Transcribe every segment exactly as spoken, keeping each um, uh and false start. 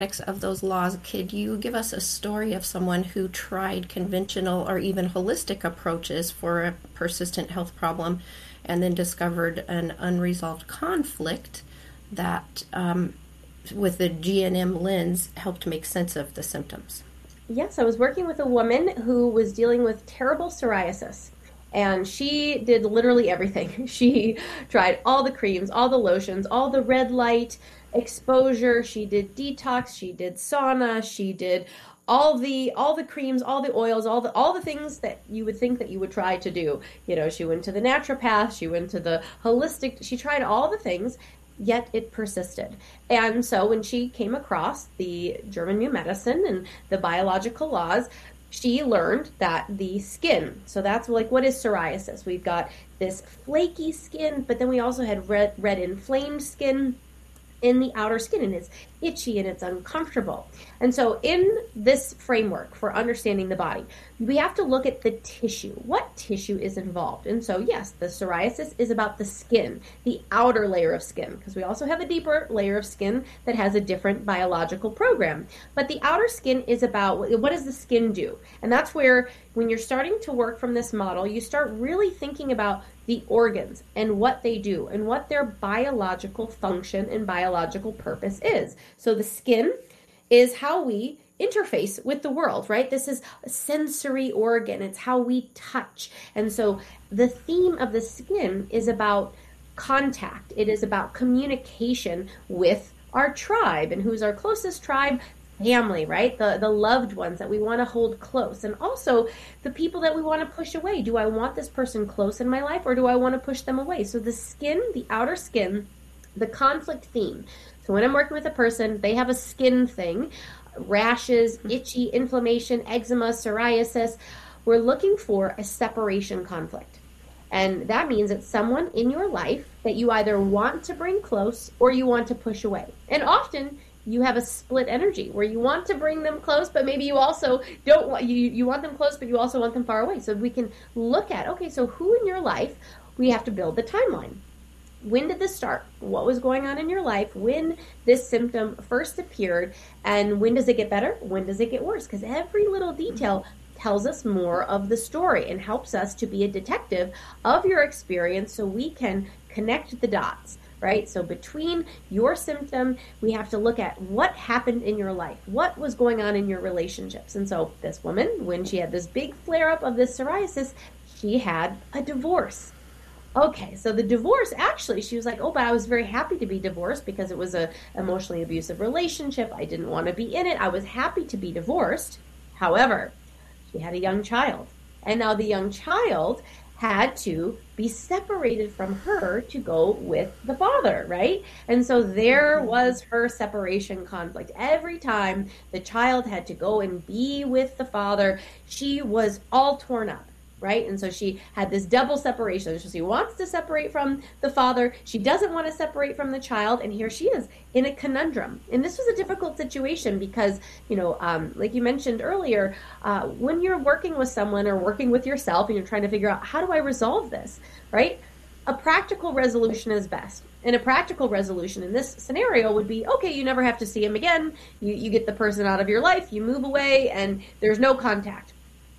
of those laws, could you give us a story of someone who tried conventional or even holistic approaches for a persistent health problem and then discovered an unresolved conflict that, um, with the G N M lens, helped make sense of the symptoms? Yes, I was working with a woman who was dealing with terrible psoriasis. And she did literally everything. She tried all the creams, all the lotions, all the red light exposure. She did detox. She did sauna. She did all the all the creams, all the oils, all the all the things that you would think that you would try to do. You know, she went to the naturopath. She went to the holistic. She tried all the things, yet it persisted. And so when she came across the German New Medicine and the biological laws, she learned that the skin, so that's like, what is psoriasis? We've got this flaky skin, but then we also had red, red inflamed skin in the outer skin, and it's itchy and it's uncomfortable. And so in this framework for understanding the body, we have to look at the tissue. What tissue is involved? And so yes, the psoriasis is about the skin, the outer layer of skin, because we also have a deeper layer of skin that has a different biological program. But the outer skin is about, what does the skin do? And that's where, when you're starting to work from this model, you start really thinking about the organs and what they do and what their biological function and biological purpose is. So the skin is how we interface with the world, right? This is a sensory organ. It's how we touch. And so the theme of the skin is about contact. It is about communication with our tribe. And who's our closest tribe? Family, right? The the loved ones that we want to hold close, and also the people that we want to push away. Do I want this person close in my life, or do I want to push them away? So the skin, the outer skin, the conflict theme. So when I'm working with a person, they have a skin thing, rashes, itchy, inflammation, eczema, psoriasis. We're looking for a separation conflict. And that means it's someone in your life that you either want to bring close or you want to push away. And often you have a split energy where you want to bring them close, but maybe you also don't want, you, you want them close, but you also want them far away. So we can look at, okay, so who in your life, we have to build the timeline. When did this start? What was going on in your life when this symptom first appeared? And when does it get better? When does it get worse? Because every little detail tells us more of the story and helps us to be a detective of your experience so we can connect the dots. Right? So between your symptom, we have to look at what happened in your life. What was going on in your relationships? And so this woman, when she had this big flare-up of this psoriasis, she had a divorce. Okay, so the divorce, actually, she was like, oh, but I was very happy to be divorced because it was a emotionally abusive relationship. I didn't want to be in it. I was happy to be divorced. However, she had a young child. And now the young child had to be separated from her to go with the father, right? And so there was her separation conflict. Every time the child had to go and be with the father, she was all torn up, right? And so she had this double separation. So she wants to separate from the father. She doesn't want to separate from the child. And here she is in a conundrum. And this was a difficult situation because, you know, um, like you mentioned earlier, uh, when you're working with someone or working with yourself and you're trying to figure out, how do I resolve this, right? A practical resolution is best. And a practical resolution in this scenario would be, okay, you never have to see him again. You, you get the person out of your life, you move away, and there's no contact.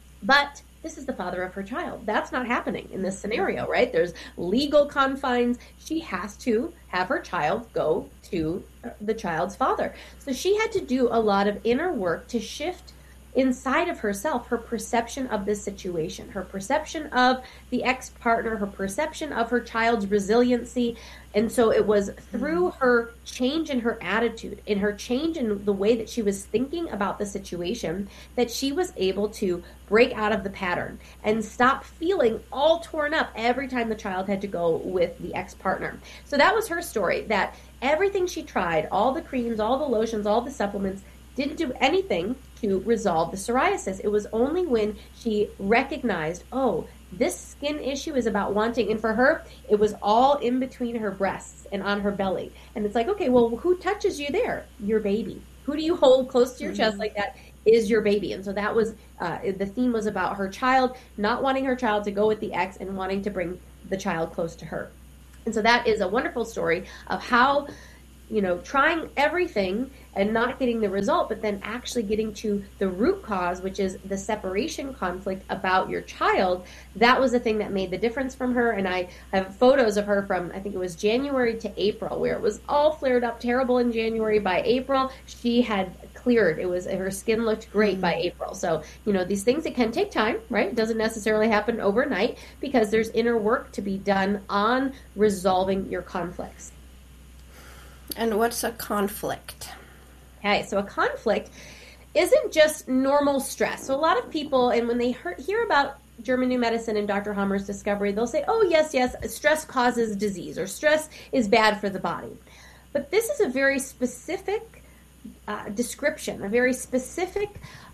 But this is the father of her child. That's not happening in this scenario, right? There's legal confines. She has to have her child go to the child's father. So she had to do a lot of inner work to shift inside of herself her perception of this situation, her perception of the ex-partner, her perception of her child's resiliency. And so it was through her change in her attitude, in her change in the way that she was thinking about the situation, that she was able to break out of the pattern and stop feeling all torn up every time the child had to go with the ex-partner. So that was her story, that everything she tried, all the creams, all the lotions, all the supplements, didn't do anything to resolve the psoriasis. It was only when she recognized, oh, this skin issue is about wanting, and for her, it was all in between her breasts and on her belly. And it's like, okay, well, who touches you there? Your baby. Who do you hold close to your chest like that? Is your baby. And so that was, uh, the theme was about her child, not wanting her child to go with the ex and wanting to bring the child close to her. And so that is a wonderful story of how you know, trying everything and not getting the result, but then actually getting to the root cause, which is the separation conflict about your child. That was the thing that made the difference from her. And I have photos of her from, I think it was January to April, where it was all flared up terrible in January. By April, she had cleared. It was, her skin looked great by April. So, you know, these things, it can take time, right? It doesn't necessarily happen overnight because there's inner work to be done on resolving your conflicts. And what's a conflict? Okay, so a conflict isn't just normal stress. So a lot of people, and when they hear, hear about German New Medicine and Doctor Hammer's discovery, they'll say, oh, yes, yes, stress causes disease, or stress is bad for the body. But this is a very specific uh, description, a very specific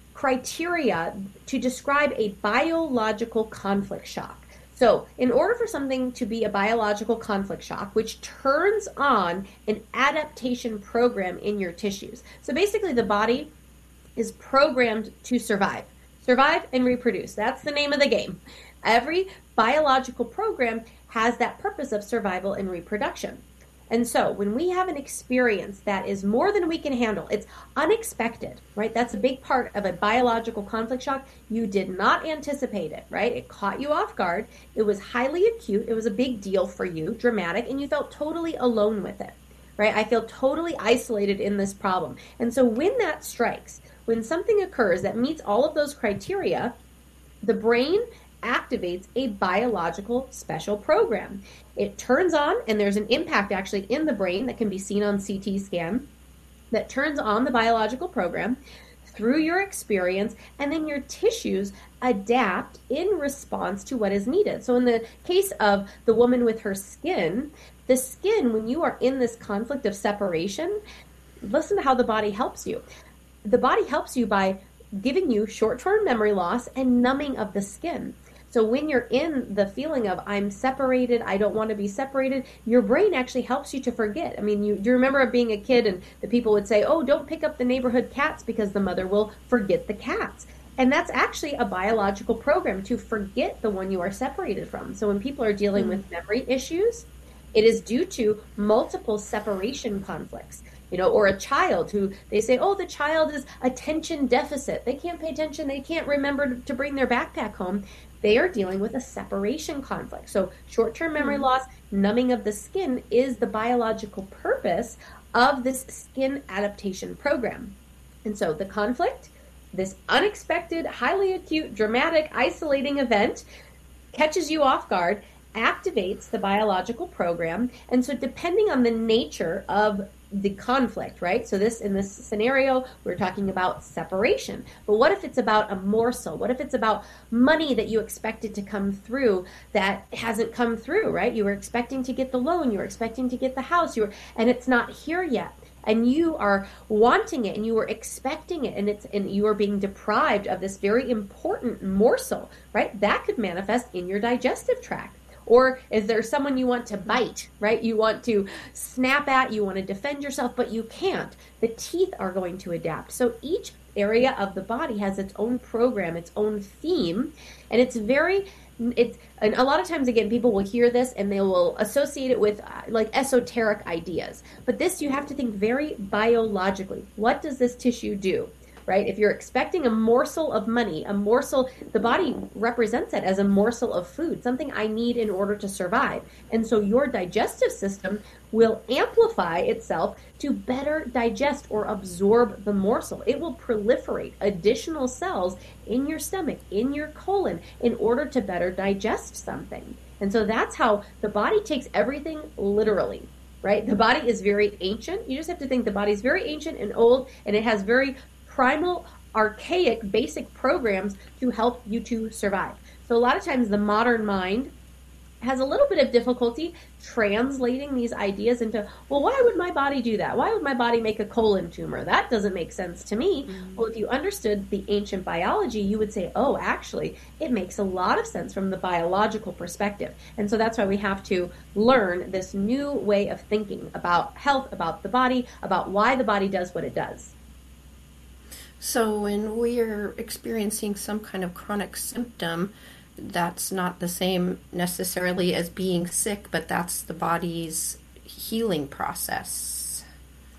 criteria to describe a biological conflict shock. So in order for something to be a biological conflict shock, which turns on an adaptation program in your tissues. So basically the body is programmed to survive. Survive and reproduce. That's the name of the game. Every biological program has that purpose of survival and reproduction. And so when we have an experience that is more than we can handle, it's unexpected, right? That's a big part of a biological conflict shock. You did not anticipate it, right? It caught you off guard. It was highly acute. It was a big deal for you, dramatic, and you felt totally alone with it, right? I feel totally isolated in this problem. And so when that strikes, when something occurs that meets all of those criteria, the brain activates a biological special program. It turns on, and there's an impact actually in the brain that can be seen on C T scan that turns on the biological program through your experience, and then your tissues adapt in response to what is needed. So in the case of the woman with her skin, the skin, when you are in this conflict of separation, listen to how the body helps you. The body helps you by giving you short-term memory loss and numbing of the skin. So when you're in the feeling of I'm separated, I don't want to be separated, your brain actually helps you to forget. I mean, you, do you remember being a kid and the people would say, oh, don't pick up the neighborhood cats because the mother will forget the cats. And that's actually a biological program to forget the one you are separated from. So when people are dealing mm-hmm. with memory issues, it is due to multiple separation conflicts. You know, or a child who they say, oh, the child is attention deficit. They can't pay attention. They can't remember to bring their backpack home. They are dealing with a separation conflict. So short-term memory mm-hmm. loss, numbing of the skin is the biological purpose of this skin adaptation program. And so the conflict, this unexpected, highly acute, dramatic, isolating event catches you off guard, activates the biological program. And so depending on the nature of the conflict, right? So this, in this scenario, we're talking about separation. But what if it's about a morsel? What if it's about money that you expected to come through that hasn't come through, right? You were expecting to get the loan, you were expecting to get the house, you were, and it's not here yet. And you are wanting it and you were expecting it, and it's and you are being deprived of this very important morsel, right? That could manifest in your digestive tract. Or is there someone you want to bite, right? You want to snap at, you want to defend yourself, but you can't. The teeth are going to adapt. So each area of the body has its own program, its own theme, and it's very, it's, and a lot of times, again, people will hear this and they will associate it with uh, like esoteric ideas. But this, you have to think very biologically. What does this tissue do? Right? If you're expecting a morsel of money, a morsel, the body represents it as a morsel of food, something I need in order to survive. And so your digestive system will amplify itself to better digest or absorb the morsel. It will proliferate additional cells in your stomach, in your colon, in order to better digest something. And so that's how the body takes everything literally. Right? The body is very ancient. You just have to think the body is very ancient and old, and it has very primal, archaic, basic programs to help you to survive. So a lot of times the modern mind has a little bit of difficulty translating these ideas into, well, why would my body do that? Why would my body make a colon tumor? That doesn't make sense to me. Mm-hmm. Well, if you understood the ancient biology, you would say, oh, actually, it makes a lot of sense from the biological perspective. And so that's why we have to learn this new way of thinking about health, about the body, about why the body does what it does. So when we're experiencing some kind of chronic symptom, that's not the same necessarily as being sick, but that's the body's healing process.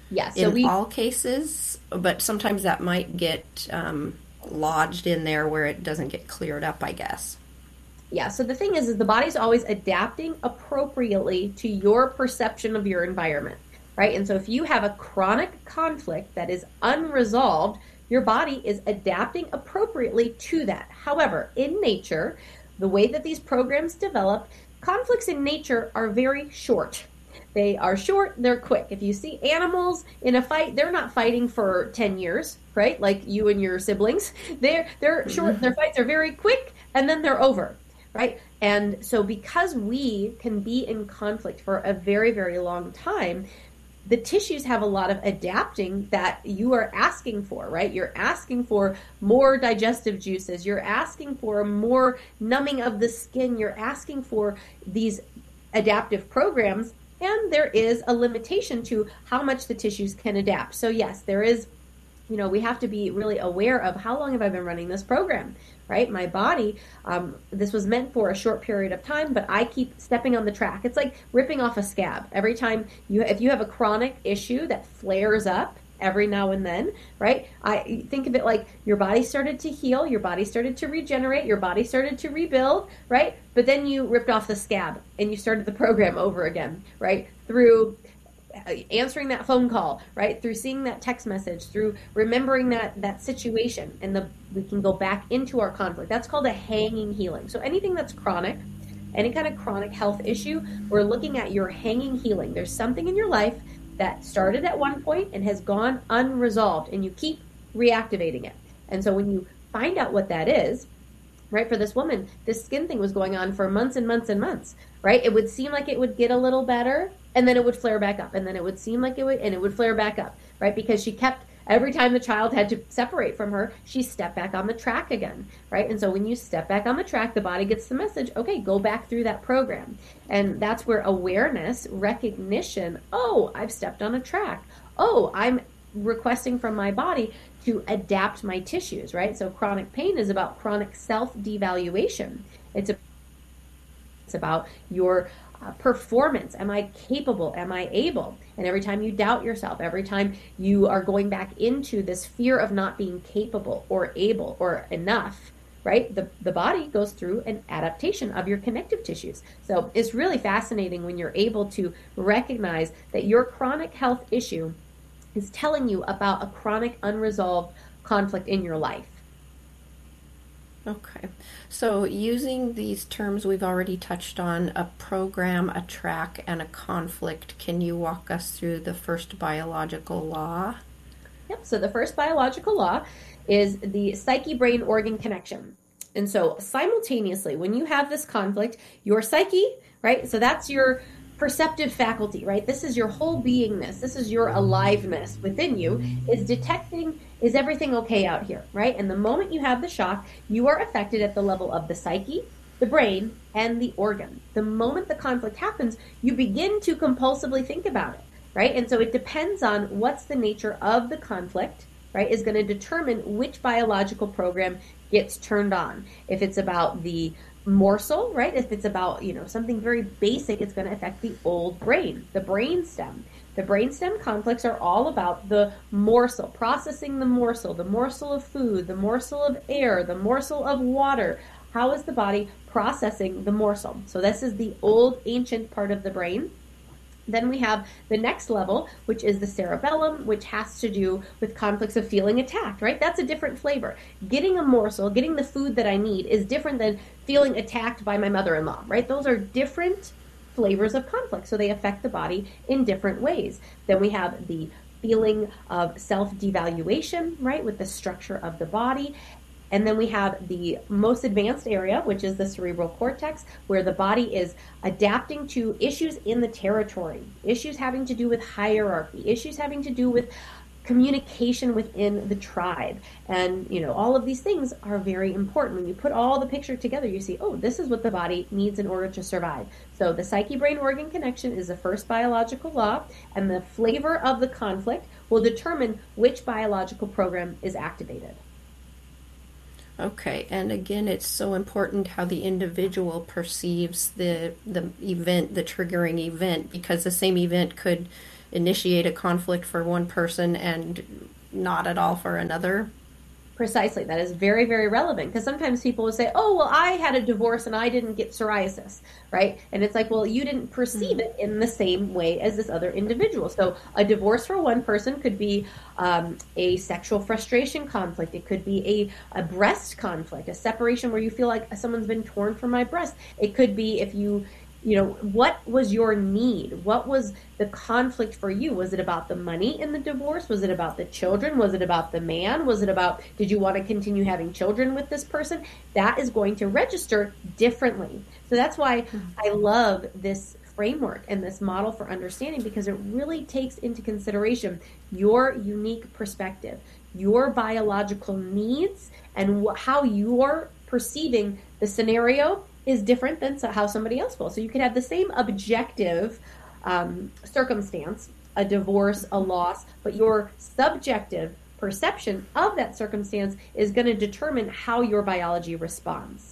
Yeah, so in we all cases, but sometimes that might get um, lodged in there where it doesn't get cleared up, I guess. Yeah, so the thing is, is the body's always adapting appropriately to your perception of your environment, right? And so if you have a chronic conflict that is unresolved, your body is adapting appropriately to that. However, in nature, the way that these programs develop, conflicts in nature are very short. They are short, they're quick. If you see animals in a fight, they're not fighting for ten years, right? Like you and your siblings. They're they're short, their fights are very quick and then they're over, right? And so because we can be in conflict for a very, very long time, the tissues have a lot of adapting that you are asking for, right? You're asking for more digestive juices. You're asking for more numbing of the skin. You're asking for these adaptive programs. And there is a limitation to how much the tissues can adapt. So yes, there is, you know, we have to be really aware of how long have I been running this program, right? My body, um, this was meant for a short period of time, but I keep stepping on the track. It's like ripping off a scab. Every time you, if you have a chronic issue that flares up every now and then, right? I think of it like your body started to heal, your body started to regenerate, your body started to rebuild, right? But then you ripped off the scab and you started the program over again, right? Through answering that phone call, right? Through seeing that text message, through remembering that that situation, and the we can go back into our conflict. That's called a hanging healing. So anything that's chronic, any kind of chronic health issue, we're looking at your hanging healing. There's something in your life that started at one point and has gone unresolved, and you keep reactivating it. And so when you find out what that is, right, for this woman, this skin thing was going on for months and months and months, right? It would seem like it would get a little better, and then it would flare back up, and then it would seem like it would, and it would flare back up, right? Because she kept, every time the child had to separate from her, she stepped back on the track again, right? And so when you step back on the track, the body gets the message, okay, go back through that program. And that's where awareness, recognition, oh, I've stepped on a track. Oh, I'm requesting from my body to adapt my tissues, right? So chronic pain is about chronic self-devaluation. It's, a, it's about your Uh, performance. Am I capable? Am I able? And every time you doubt yourself, every time you are going back into this fear of not being capable or able or enough, right? The, the body goes through an adaptation of your connective tissues. So it's really fascinating when you're able to recognize that your chronic health issue is telling you about a chronic unresolved conflict in your life. Okay. So using these terms we've already touched on, a program, a track, and a conflict, can you walk us through the first biological law? Yep. So the first biological law is the psyche-brain organ connection. And so simultaneously, when you have this conflict, your psyche, right? So that's your perceptive faculty, right? This is your whole beingness. This is your aliveness within you, is detecting, is everything okay out here, right? And the moment you have the shock, you are affected at the level of the psyche, the brain, and the organ. The moment the conflict happens, you begin to compulsively think about it, right? And so it depends on what's the nature of the conflict, right, is going to determine which biological program gets turned on. If it's about the morsel, right? If it's about, you know, something very basic, it's going to affect the old brain, the brain stem. The brainstem conflicts are all about the morsel, processing the morsel, the morsel of food, the morsel of air, the morsel of water. How is the body processing the morsel? So this is the old ancient part of the brain. Then we have the next level, which is the cerebellum, which has to do with conflicts of feeling attacked, right? That's a different flavor. Getting a morsel, getting the food that I need is different than feeling attacked by my mother-in-law, right? Those are different flavors of conflict, so they affect the body in different ways. Then we have the feeling of self-devaluation, right, with the structure of the body. And then we have the most advanced area, which is the cerebral cortex, where the body is adapting to issues in the territory, issues having to do with hierarchy, issues having to do with communication within the tribe. And, you know, all of these things are very important. When you put all the picture together, you see, oh, this is what the body needs in order to survive. So the psyche-brain organ connection is the first biological law, and the flavor of the conflict will determine which biological program is activated. Okay, and again, it's so important how the individual perceives the the event, the triggering event, because the same event could initiate a conflict for one person and not at all for another? Precisely. That is very, very relevant, because sometimes people will say, oh, well, I had a divorce and I didn't get psoriasis, right? And it's like, well, you didn't perceive it in the same way as this other individual. So a divorce for one person could be um, a sexual frustration conflict. It could be a, a breast conflict, a separation where you feel like someone's been torn from my breast. It could be if you You know, what was your need? What was the conflict for you? Was it about the money in the divorce? Was it about the children? Was it about the man? Was it about, did you want to continue having children with this person? That is going to register differently. So that's why I love this framework and this model for understanding, because it really takes into consideration your unique perspective, your biological needs, and wh- how you're perceiving the scenario is different than how somebody else will. So you could have the same objective um, circumstance, a divorce, a loss, but your subjective perception of that circumstance is going to determine how your biology responds.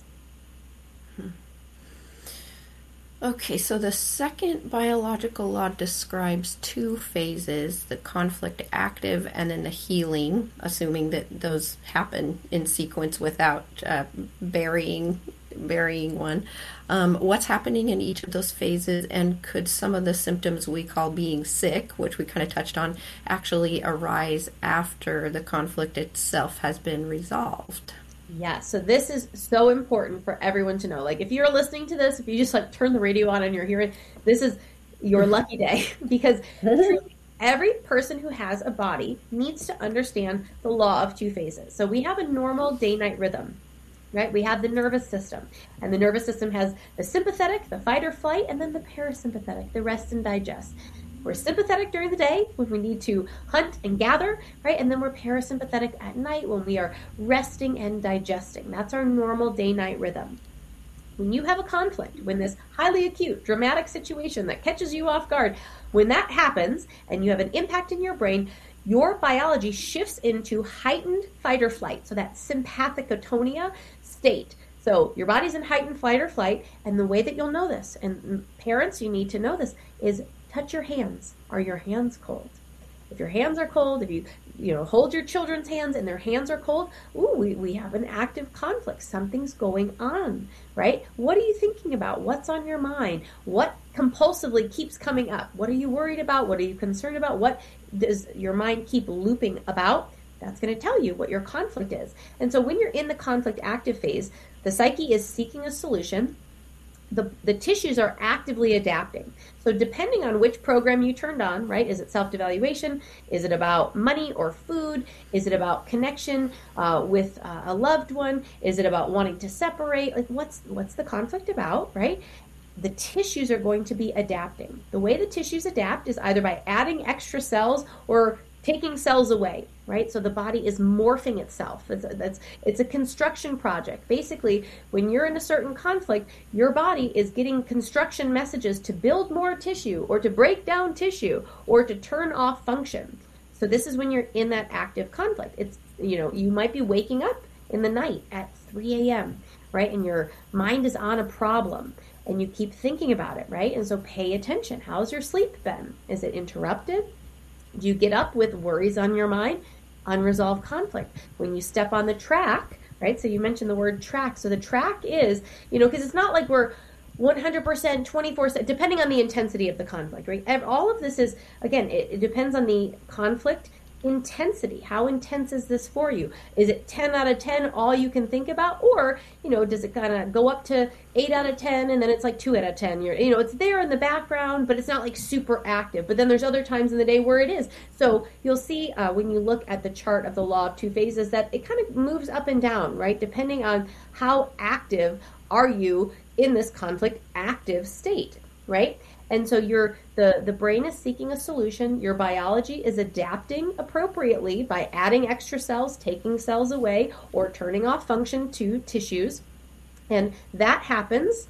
Okay, so the second biological law describes two phases, the conflict active and then the healing, assuming that those happen in sequence without uh, burying, burying one. Um, what's happening in each of those phases, and could some of the symptoms we call being sick, which we kind of touched on, actually arise after the conflict itself has been resolved? Yeah, so this is so important for everyone to know. Like, if you're listening to this, if you just like turn the radio on and you're hearing, this is your lucky day, because truly, every person who has a body needs to understand the law of two phases. So we have a normal day-night rhythm, right? We have the nervous system, and the nervous system has the sympathetic, the fight or flight, and then the parasympathetic, the rest and digest. We're sympathetic during the day when we need to hunt and gather, right? And then we're parasympathetic at night when we are resting and digesting. That's our normal day-night rhythm. When you have a conflict, when this highly acute, dramatic situation that catches you off guard, when that happens and you have an impact in your brain, your biology shifts into heightened fight or flight. So that sympathetic atonia state. So your body's in heightened fight or flight, and the way that you'll know this, and parents, you need to know this, is touch your hands. Are your hands cold? If your hands are cold, if you you know hold your children's hands and their hands are cold, ooh, we, we have an active conflict. Something's going on, right? What are you thinking about? What's on your mind? What compulsively keeps coming up? What are you worried about? What are you concerned about? What does your mind keep looping about? That's going to tell you what your conflict is. And so when you're in the conflict active phase, the psyche is seeking a solution. The, the tissues are actively adapting. So depending on which program you turned on, right? Is it self-devaluation? Is it about money or food? Is it about connection uh, with uh, a loved one? Is it about wanting to separate? Like, what's what's the conflict about, right? The tissues are going to be adapting. The way the tissues adapt is either by adding extra cells or taking cells away, right? So the body is morphing itself. It's a, that's, it's a construction project. Basically, when you're in a certain conflict, your body is getting construction messages to build more tissue or to break down tissue or to turn off function. So this is when you're in that active conflict. It's, you know, you might be waking up in the night at three a.m., right? And your mind is on a problem and you keep thinking about it, right? And so pay attention. How's your sleep been? Is it interrupted? Do you get up with worries on your mind? Unresolved conflict. When you step on the track, right? So you mentioned the word track. So the track is, you know, because it's not like we're one hundred percent, twenty-four seven, depending on the intensity of the conflict, right? All of this is, again, it, it depends on the conflict intensity. How intense is this for you? Is it ten out of ten, all you can think about? Or, you know, does it kind of go up to eight out of ten and then it's like two out of ten? You're, you know, it's there in the background, but it's not like super active. But then there's other times in the day where it is. So you'll see uh, when you look at the chart of the law of two phases that it kind of moves up and down, right? Depending on how active are you in this conflict active state, right? And so you're, the, the brain is seeking a solution. Your biology is adapting appropriately by adding extra cells, taking cells away, or turning off function to tissues. And that happens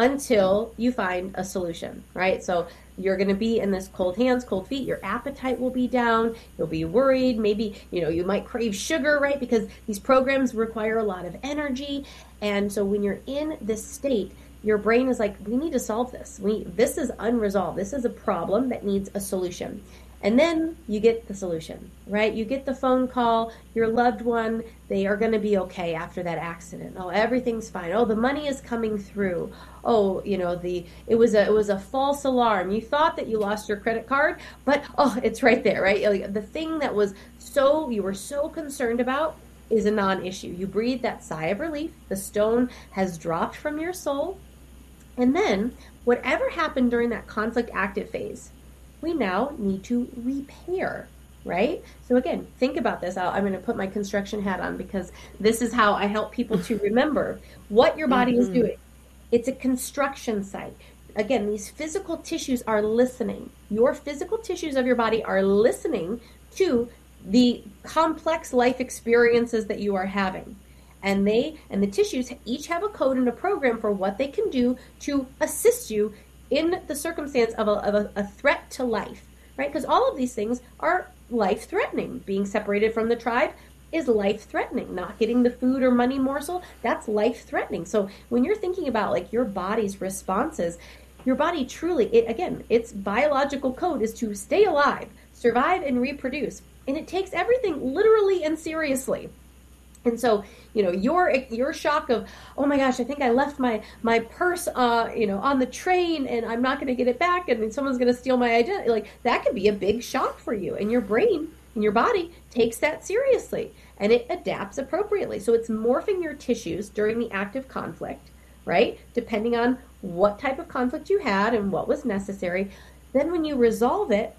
until you find a solution, right? So you're going to be in this cold hands, cold feet. Your appetite will be down. You'll be worried. Maybe, you know, you might crave sugar, right? Because these programs require a lot of energy. And so when you're in this state, your brain is like, we need to solve this. We this is unresolved. This is a problem that needs a solution. And then you get the solution, right? You get the phone call, your loved one, they are going to be okay after that accident. Oh, everything's fine. Oh, the money is coming through. Oh, you know, the it was a it was a false alarm. You thought that you lost your credit card, but oh, it's right there, right? Like, the thing that was so you were so concerned about is a non-issue. You breathe that sigh of relief. The stone has dropped from your soul. And then whatever happened during that conflict active phase, we now need to repair, right? So again, think about this. I'll, I'm going to put my construction hat on because this is how I help people to remember what your body mm-hmm. is doing. It's a construction site. Again, these physical tissues are listening. Your physical tissues of your body are listening to the complex life experiences that you are having. And they and the tissues each have a code and a program for what they can do to assist you in the circumstance of a, of a, a threat to life, right? Because all of these things are life-threatening. Being separated from the tribe is life-threatening. Not getting the food or money morsel, that's life-threatening. So when you're thinking about like your body's responses, your body truly, it again, its biological code is to stay alive, survive, and reproduce. And it takes everything literally and seriously. And so, you know, your your shock of, oh my gosh, I think I left my my purse, uh, you know, on the train, and I'm not going to get it back, and someone's going to steal my identity. Like, that could be a big shock for you, and your brain and your body takes that seriously, and it adapts appropriately. So it's morphing your tissues during the active conflict, right? Depending on what type of conflict you had and what was necessary. Then when you resolve it,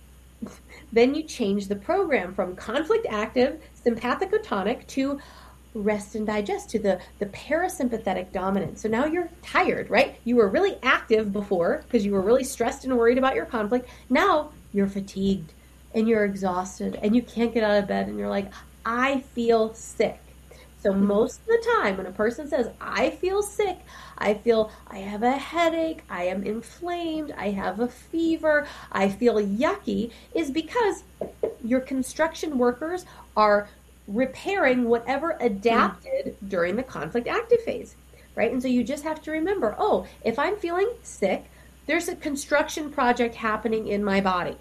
then you change the program from conflict active, sympathicotonic, to rest and digest, to the, the parasympathetic dominant. So now you're tired, right? You were really active before because you were really stressed and worried about your conflict. Now you're fatigued and you're exhausted and you can't get out of bed and you're like, I feel sick. So most of the time when a person says, I feel sick, I feel I have a headache, I am inflamed, I have a fever, I feel yucky, is because your construction workers are repairing whatever adapted mm. during the conflict active phase, right? And so you just have to remember, oh, if I'm feeling sick, there's a construction project happening in my body.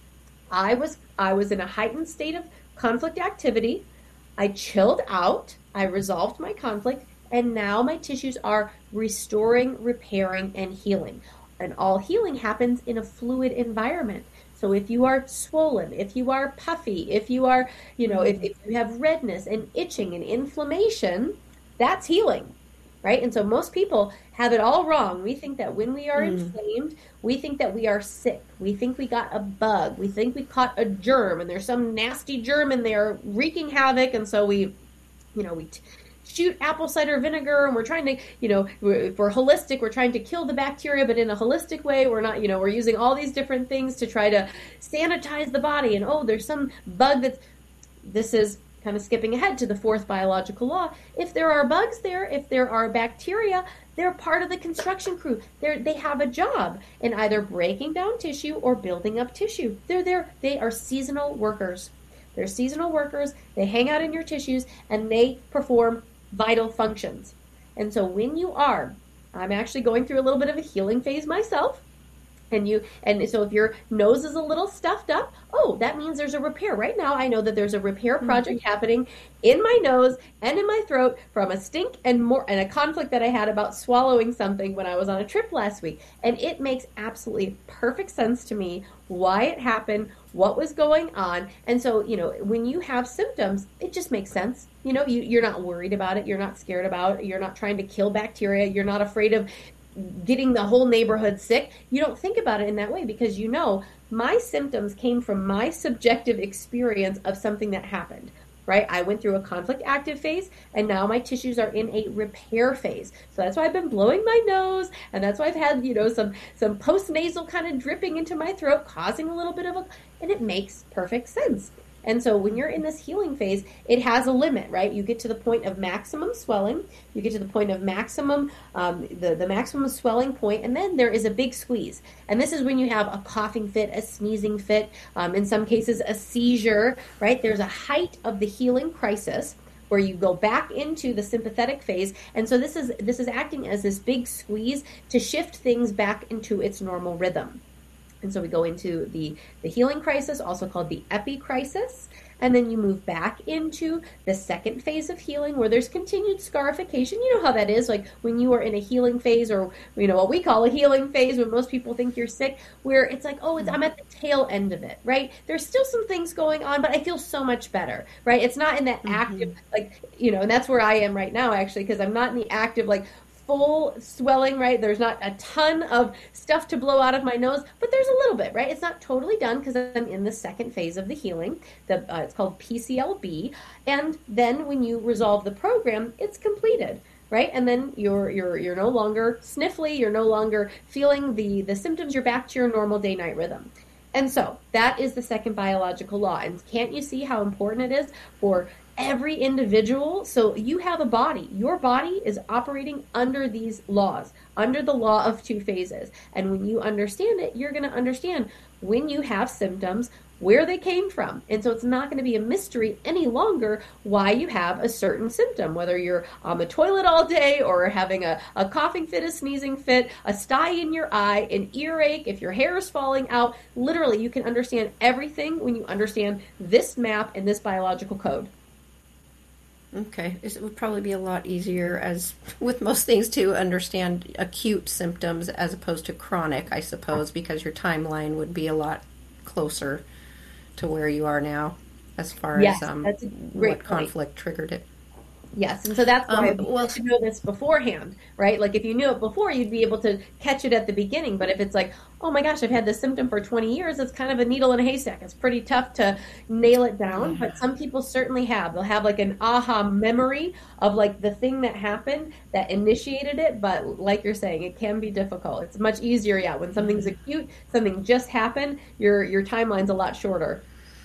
I was I was in a heightened state of conflict activity. I chilled out. I resolved my conflict, and now my tissues are restoring, repairing, and healing. And all healing happens in a fluid environment. So if you are swollen, if you are puffy, if you are, you know, if, if you have redness and itching and inflammation, that's healing, right? And so most people have it all wrong. We think that when we are mm. inflamed, we think that we are sick. We think we got a bug. We think we caught a germ, and there's some nasty germ in there wreaking havoc, and so we... You know, we t- shoot apple cider vinegar, and we're trying to, you know, we're, if we're holistic, we're trying to kill the bacteria, but in a holistic way. We're not, you know, we're using all these different things to try to sanitize the body. And, oh, there's some bug that's, this is kind of skipping ahead to the fourth biological law. If there are bugs there, if there are bacteria, they're part of the construction crew. They're, they have a job in either breaking down tissue or building up tissue. They're there. They are seasonal workers. They're seasonal workers. They hang out in your tissues, and they perform vital functions. And so when you are, I'm actually going through a little bit of a healing phase myself, and you, and so if your nose is a little stuffed up, oh, that means there's a repair. Right now, I know that there's a repair project mm-hmm. happening in my nose and in my throat from a stink and more, and a conflict that I had about swallowing something when I was on a trip last week. And it makes absolutely perfect sense to me why it happened, what was going on. And so, you know, when you have symptoms, it just makes sense. You know, you, you're not worried about it. You're not scared about it. You're not trying to kill bacteria. You're not afraid of getting the whole neighborhood sick. You don't think about it in that way because you know my symptoms came from my subjective experience of something that happened, right? I went through a conflict active phase, and now my tissues are in a repair phase. So that's why I've been blowing my nose, and that's why I've had, you know, some some post-nasal kind of dripping into my throat, causing a little bit of a, and it makes perfect sense. And so when you're in this healing phase, it has a limit, right? You get to the point of maximum swelling. You get to the point of maximum, um, the, the maximum swelling point, and then there is a big squeeze. And this is when you have a coughing fit, a sneezing fit, um, in some cases a seizure, right? There's a height of the healing crisis where you go back into the sympathetic phase. And so this is this is acting as this big squeeze to shift things back into its normal rhythm. And so we go into the, the healing crisis, also called the epicrisis. And then you move back into the second phase of healing where there's continued scarification. You know how that is, like when you are in a healing phase, or, you know, what we call a healing phase when most people think you're sick, where it's like, oh, it's, I'm at the tail end of it, right? There's still some things going on, but I feel so much better, right? It's not in that mm-hmm. active, like, you know, and that's where I am right now, actually, because I'm not in the active, like, full swelling, right? There's not a ton of stuff to blow out of my nose, but there's a little bit, right? It's not totally done because I'm in the second phase of the healing. The, uh, it's called P C L B. And then when you resolve the program, it's completed, right? And then you're you're you're no longer sniffly, you're no longer feeling the, the symptoms, you're back to your normal day-night rhythm. And so that is the second biological law. And can't you see how important it is for every individual? So you have a body. Your body is operating under these laws, under the law of two phases. And when you understand it, you're going to understand when you have symptoms, where they came from. And so it's not going to be a mystery any longer why you have a certain symptom, whether you're on the toilet all day or having a, a coughing fit, a sneezing fit, a sty in your eye, an earache, if your hair is falling out. Literally, you can understand everything when you understand this map and this biological code. Okay. It would probably be a lot easier, as with most things, to understand acute symptoms as opposed to chronic, I suppose, because your timeline would be a lot closer to where you are now as far yes, as um, that's a great what conflict point. triggered it. Yes, and so that's why um, well, you know this beforehand, right? Like if you knew it before, you'd be able to catch it at the beginning. But if it's like, oh my gosh, I've had this symptom for twenty years, it's kind of a needle in a haystack. It's pretty tough to nail it down, yeah. But some people certainly have. They'll have like an aha memory of like the thing that happened that initiated it. But like you're saying, it can be difficult. It's much easier, yeah, when something's acute, something just happened, your your timeline's a lot shorter.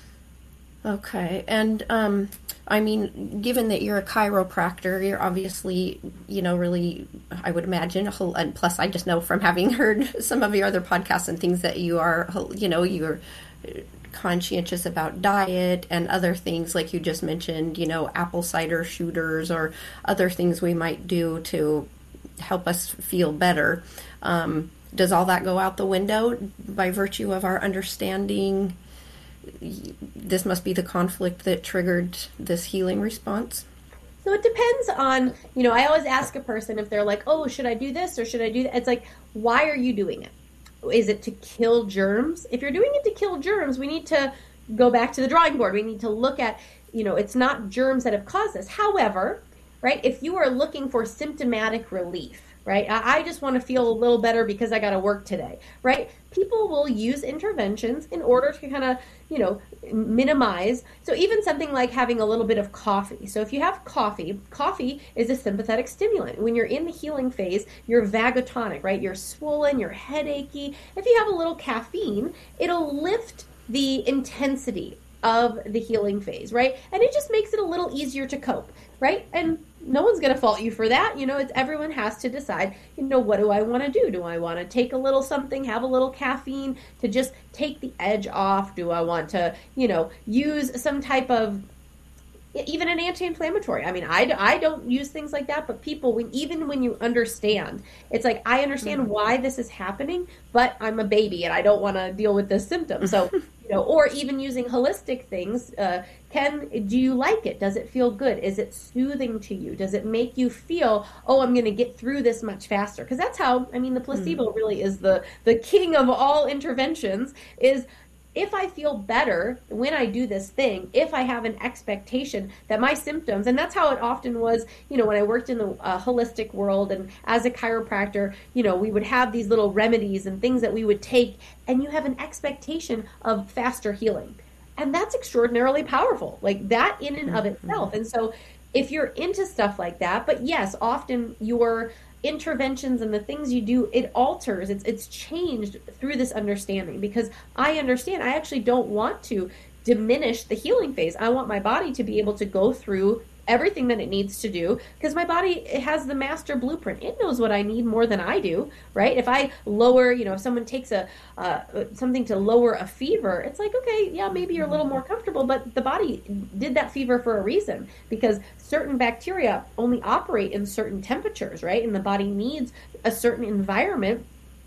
Okay, and um, I mean, given that you're a chiropractor, you're obviously, you know, really, I would imagine, and plus I just know from having heard some of your other podcasts and things that you are, you know, you're conscientious about diet and other things like you just mentioned, you know, apple cider shooters or other things we might do to help us feel better. Um, does all that go out the window by virtue of our understanding this must be the conflict that triggered this healing response? So it depends on, you know, I always ask a person if they're like, oh, should I do this or should I do that? It's like, why are you doing it? Is it to kill germs? If you're doing it to kill germs, we need to go back to the drawing board. We need to look at, you know, it's not germs that have caused this. However, right, if you are looking for symptomatic relief, right, I, I just want to feel a little better because I got to work today, right? People will use interventions in order to kind of, you know, minimize. So even something like having a little bit of coffee. So if you have coffee, coffee is a sympathetic stimulant. When you're in the healing phase, you're vagotonic, right? You're swollen, you're headachy. If you have a little caffeine, it'll lift the intensity of the healing phase, right? And it just makes it a little easier to cope, right? And no one's going to fault you for that. You know, it's everyone has to decide, you know, what do I want to do? Do I want to take a little something, have a little caffeine to just take the edge off? Do I want to, you know, use some type of, even an anti-inflammatory? I mean, I, I don't use things like that, but people, when, even when you understand, it's like, I understand mm-hmm. why this is happening, but I'm a baby and I don't want to deal with this symptom. So, you know, or even using holistic things, uh, can, do you like it? Does it feel good? Is it soothing to you? Does it make you feel, oh, I'm going to get through this much faster? Because that's how, I mean, the placebo mm-hmm. really is the, the king of all interventions. Is if I feel better when I do this thing, if I have an expectation that my symptoms, and that's how it often was, you know, when I worked in the uh, holistic world and as a chiropractor, you know, we would have these little remedies and things that we would take, and you have an expectation of faster healing. And that's extraordinarily powerful, like that in and of itself. And so if you're into stuff like that, but yes, often your interventions and the things you do, it alters, it's it's changed through this understanding, because I understand, I actually don't want to diminish the healing phase. I want my body to be able to go through everything that it needs to do, because my body, it has the master blueprint. It knows what I need more than I do, right? If I lower, you know, if someone takes a uh, something to lower a fever, it's like, okay, yeah, maybe you're a little more comfortable, but the body did that fever for a reason, because certain bacteria only operate in certain temperatures, right? And the body needs a certain environment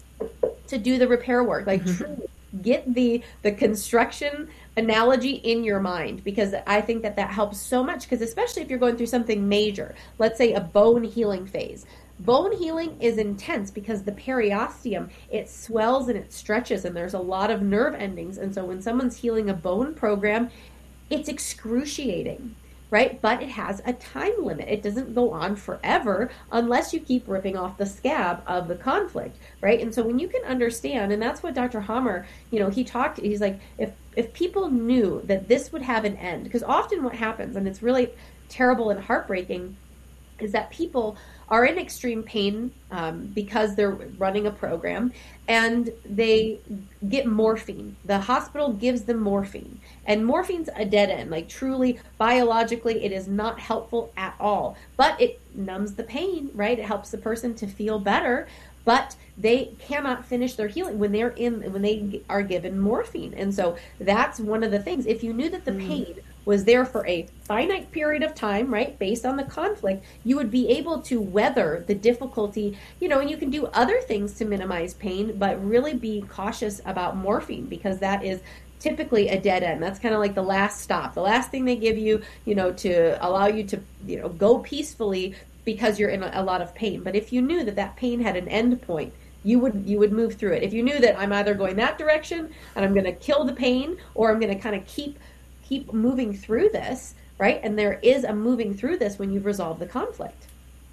to do the repair work. Like, truly get the the construction analogy in your mind, because I think that that helps so much, because especially if you're going through something major, let's say a bone healing phase. Bone healing is intense because the periosteum, it swells and it stretches, and there's a lot of nerve endings. And so when someone's healing a bone program, it's excruciating, right? But it has a time limit. It doesn't go on forever unless you keep ripping off the scab of the conflict, right? And so when you can understand, and that's what Doctor Hammer, you know, he talked, he's like, if if people knew that this would have an end, because often what happens, and it's really terrible and heartbreaking, is that people are in extreme pain um, because they're running a program, and they get morphine. The hospital gives them morphine, and morphine's a dead end. Like, truly, biologically, it is not helpful at all, but it numbs the pain, right? It helps the person to feel better, but they cannot finish their healing when they're in, when they are given morphine. And so that's one of the things. If you knew that the mm. pain was there for a finite period of time, right, based on the conflict, you would be able to weather the difficulty, you know, and you can do other things to minimize pain, but really be cautious about morphine, because that is typically a dead end. That's kind of like the last stop, the last thing they give you, you know, to allow you to, you know, go peacefully because you're in a, a lot of pain. But if you knew that that pain had an end point, you would you would move through it. If you knew that I'm either going that direction and I'm going to kill the pain, or I'm going to kind of keep keep moving through this, right? And there is a moving through this when you've resolved the conflict.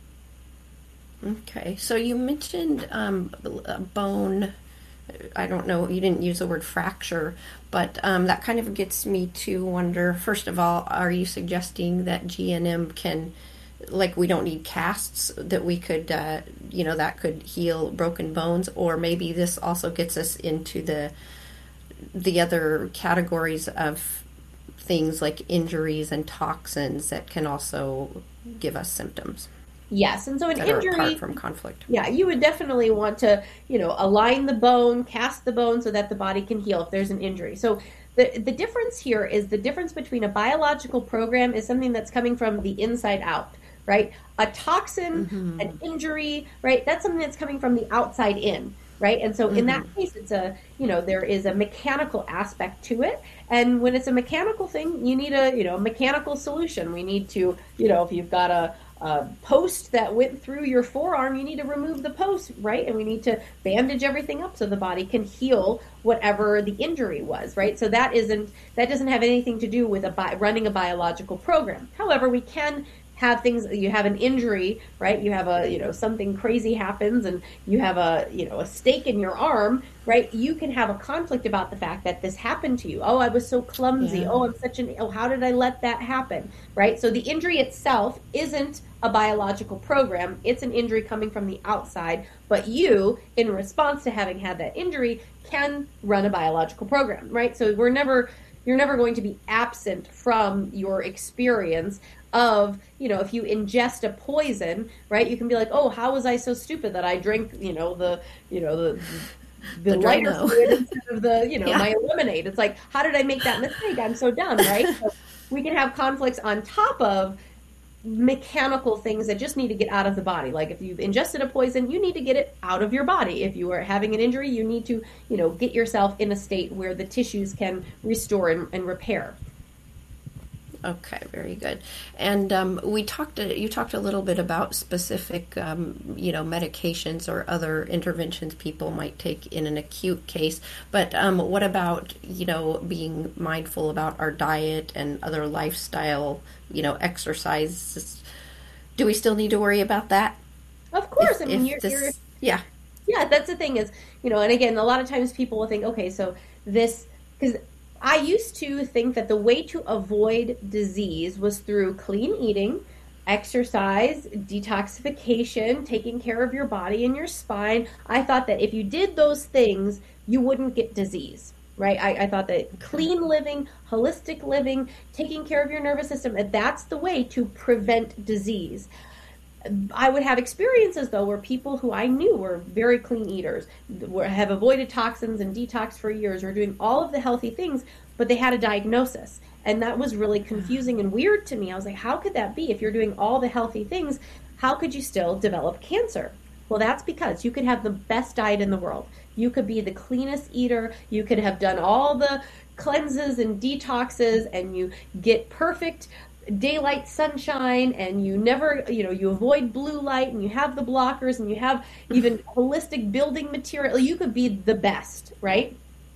Okay, so you mentioned um, a bone, I don't know, you didn't use the word fracture, but um, that kind of gets me to wonder, first of all, are you suggesting that G N M can, like, we don't need casts, that we could, uh, you know, that could heal broken bones? Or maybe this also gets us into the the other categories of things like injuries and toxins that can also give us symptoms. Yes, and so an that injury, are apart from conflict. Yeah, you would definitely want to, you know, align the bone, cast the bone so that the body can heal if there's an injury. So the the difference here is the difference between a biological program is something that's coming from the inside out, right? A toxin, mm-hmm. an injury, right? That's something that's coming from the outside in. Right. And so in mm-hmm. that case, it's a, you know, there is a mechanical aspect to it. And when it's a mechanical thing, you need a, you know, mechanical solution. We need to, you know, if you've got a, a post that went through your forearm, you need to remove the post, right? And we need to bandage everything up so the body can heal whatever the injury was, right? So that isn't, that doesn't have anything to do with a bi- running a biological program. However, we can have things, you have an injury, right? You have a, you know, something crazy happens and you have a, you know, a stake in your arm, right? You can have a conflict about the fact that this happened to you. Oh, I was so clumsy. Yeah. Oh, I'm such an, oh, how did I let that happen? Right? So the injury itself isn't a biological program. It's an injury coming from the outside, but you, in response to having had that injury, can run a biological program, right? So we're never, you're never going to be absent from your experience of, you know, if you ingest a poison, right, you can be like, oh, how was I so stupid that I drink, you know, the, you know, the, the, the lighter fluid instead of the, you know, yeah. my lemonade. It's like, how did I make that mistake? I'm so dumb, right? So we can have conflicts on top of mechanical things that just need to get out of the body. Like if you've ingested a poison, you need to get it out of your body. If you are having an injury, you need to, you know, get yourself in a state where the tissues can restore and, and repair. Okay, very good. And um, we talked. You talked a little bit about specific, um, you know, medications or other interventions people might take in an acute case. But um, what about, you know, being mindful about our diet and other lifestyle, you know, exercises? Do we still need to worry about that? Of course. If, I mean, you're, this, you're yeah, yeah. That's the thing is, you know, and again, a lot of times people will think, okay, so this because. I used to think that the way to avoid disease was through clean eating, exercise, detoxification, taking care of your body and your spine. I thought that if you did those things, you wouldn't get disease, right? I, I thought that clean living, holistic living, taking care of your nervous system, that's the way to prevent disease. I would have experiences, though, where people who I knew were very clean eaters, were, have avoided toxins and detox for years, or doing all of the healthy things, but they had a diagnosis. And that was really confusing and weird to me. I was like, how could that be? If you're doing all the healthy things, how could you still develop cancer? Well, that's because you could have the best diet in the world. You could be the cleanest eater. You could have done all the cleanses and detoxes, and you get perfect daylight sunshine, and you never, you know, you avoid blue light, and you have the blockers, and you have even holistic building material. You could be the best, right?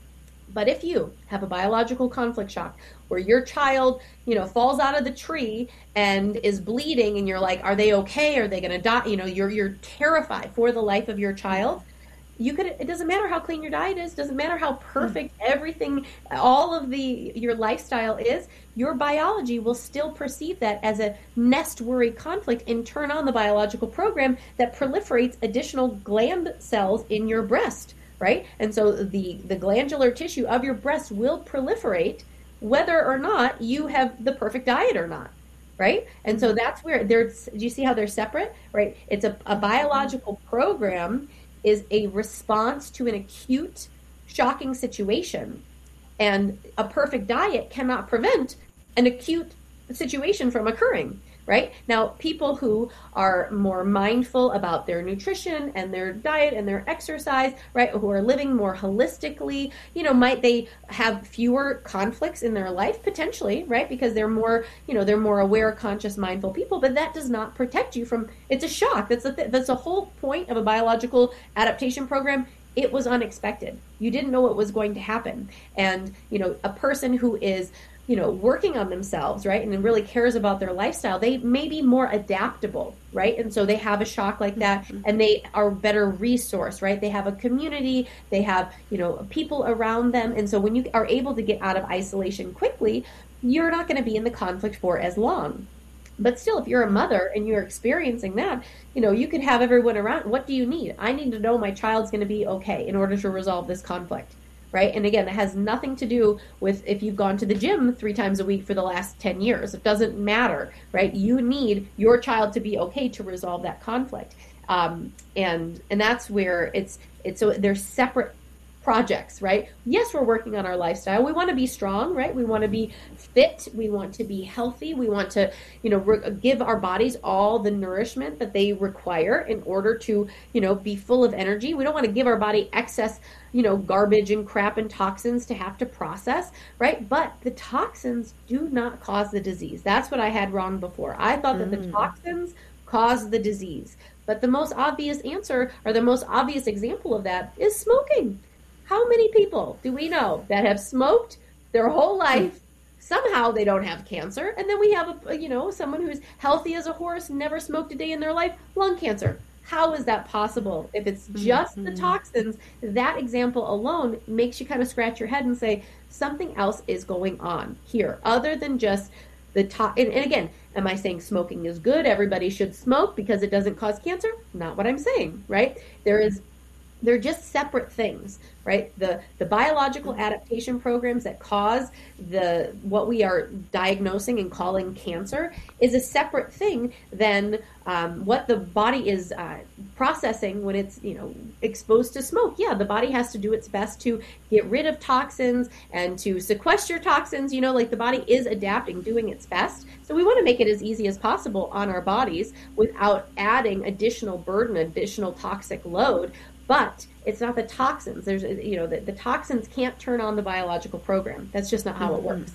But if you have a biological conflict shock where your child, you know, falls out of the tree and is bleeding, and you're like, are they okay? Are they going to die? You know, you're you're terrified for the life of your child. You could, it doesn't matter how clean your diet is, doesn't matter how perfect everything, all of the, your lifestyle is, your biology will still perceive that as a nest worry conflict and turn on the biological program that proliferates additional gland cells in your breast, right? And so the, the glandular tissue of your breast will proliferate whether or not you have the perfect diet or not. Right? And so that's where they're, do you see how they're separate? Right? It's a, a biological program is a response to an acute, shocking situation. And a perfect diet cannot prevent an acute situation from occurring, right? Now, people who are more mindful about their nutrition and their diet and their exercise, right, who are living more holistically, you know, might they have fewer conflicts in their life? Potentially, right? Because they're more, you know, they're more aware, conscious, mindful people, but that does not protect you from, it's a shock. That's the, th- that's the whole point of a biological adaptation program. It was unexpected. You didn't know what was going to happen. And, you know, a person who is, you know, working on themselves, right, and really cares about their lifestyle, they may be more adaptable, right? And so they have a shock like that, mm-hmm. and they are better resourced, right? They have a community, they have, you know, people around them. And so when you are able to get out of isolation quickly, you're not going to be in the conflict for as long. But still, if you're a mother and you're experiencing that, you know, you could have everyone around. What do you need? I need to know my child's going to be okay in order to resolve this conflict. Right? And again, it has nothing to do with if you've gone to the gym three times a week for the last ten years. It doesn't matter, right? You need your child to be okay to resolve that conflict. Um, and and that's where it's, it's so they're separate projects, right? Yes, we're working on our lifestyle. We want to be strong, right? We want to be fit. We want to be healthy. We want to, you know, re- give our bodies all the nourishment that they require in order to, you know, be full of energy. We don't want to give our body excess, you know, garbage and crap and toxins to have to process, right? But the toxins do not cause the disease. That's what I had wrong before. I thought that the toxins cause the disease. But the most obvious answer, or the most obvious example of that, is smoking. How many people do we know that have smoked their whole life? Somehow they don't have cancer. And then we have, a, you know, someone who's healthy as a horse, never smoked a day in their life, lung cancer. How is that possible? If it's just mm-hmm. the toxins, that example alone makes you kind of scratch your head and say, something else is going on here, other than just the to- and, and again, am I saying smoking is good? Everybody should smoke because it doesn't cause cancer? Not what I'm saying, right? There is They're just separate things, right? The the biological adaptation programs that cause the what we are diagnosing and calling cancer is a separate thing than um, what the body is uh, processing when it's, you know, exposed to smoke. Yeah, the body has to do its best to get rid of toxins and to sequester toxins. You know, like the body is adapting, doing its best. So we want to make it as easy as possible on our bodies without adding additional burden, additional toxic load. But it's not the toxins. There's, you know, the, the toxins can't turn on the biological program. That's just not how mm-hmm. it works.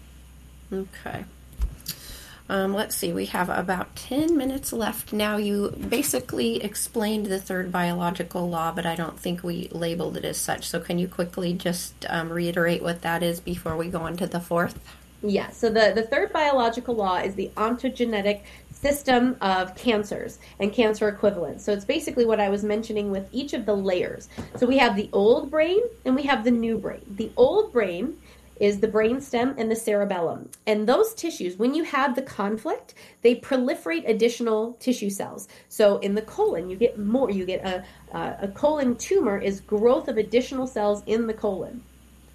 Okay. Um, let's see. We have about ten minutes left. Now, you basically explained the third biological law, but I don't think we labeled it as such. So can you quickly just um, reiterate what that is before we go on to the fourth? Yeah. So the, the third biological law is the ontogenetic system of cancers and cancer equivalents. So it's basically what I was mentioning with each of the layers. So we have the old brain and we have the new brain. The old brain is the brainstem and the cerebellum. And those tissues, when you have the conflict, they proliferate additional tissue cells. So in the colon, you get more. You get a, a, a colon tumor is growth of additional cells in the colon.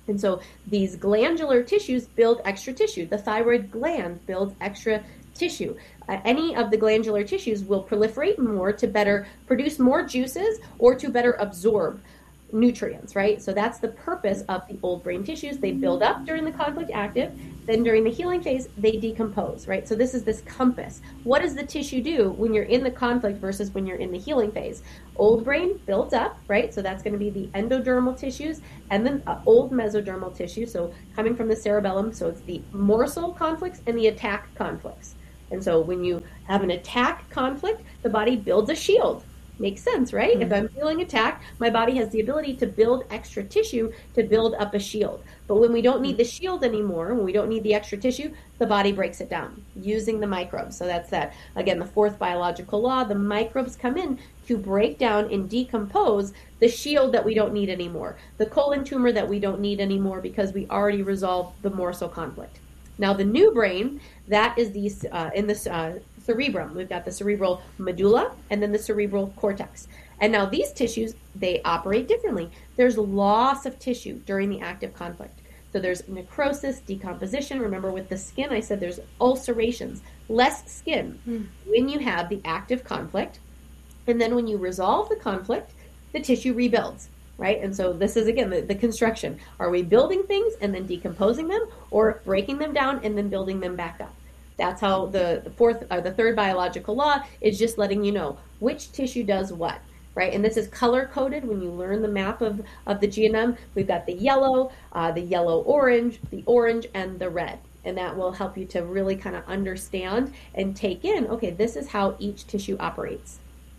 And so these glandular tissues build extra tissue. The thyroid gland builds extra tissue. Uh, any of the glandular tissues will proliferate more to better produce more juices or to better absorb nutrients, right? So that's the purpose of the old brain tissues. They build up during the conflict active, then during the healing phase, they decompose, right? So this is this compass. What does the tissue do when you're in the conflict versus when you're in the healing phase? Old brain builds up, right? So that's going to be the endodermal tissues, and then uh, old mesodermal tissue, so coming from the cerebellum. So it's the morsel conflicts and the attack conflicts. And so when you have an attack conflict, the body builds a shield. Makes sense, right? Mm-hmm. If I'm feeling attacked, my body has the ability to build extra tissue to build up a shield. But when we don't need the shield anymore, when we don't need the extra tissue, the body breaks it down using the microbes. So that's that. Again, the fourth biological law, the microbes come in to break down and decompose the shield that we don't need anymore, the colon tumor that we don't need anymore because we already resolved the morsel conflict. Now, the new brain, that is the, uh, in this uh, cerebrum. We've got the cerebral medulla and then the cerebral cortex. And now these tissues, they operate differently. There's loss of tissue during the active conflict. So there's necrosis, decomposition. Remember with the skin, I said there's ulcerations, less skin mm. when you have the active conflict. And then when you resolve the conflict, the tissue rebuilds. Right? And so this is, again, the, the construction. Are we building things and then decomposing them, or breaking them down and then building them back up? That's how the, the fourth, or the third biological law is just letting you know which tissue does what, right? And this is color-coded when you learn the map of, of the G N M. We've got the yellow, uh, the yellow-orange, the orange, and the red. And that will help you to really kind of understand and take in, okay, this is how each tissue operates.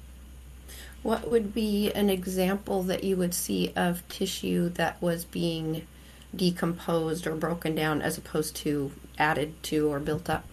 What would be an example that you would see of tissue that was being decomposed or broken down as opposed to added to or built up?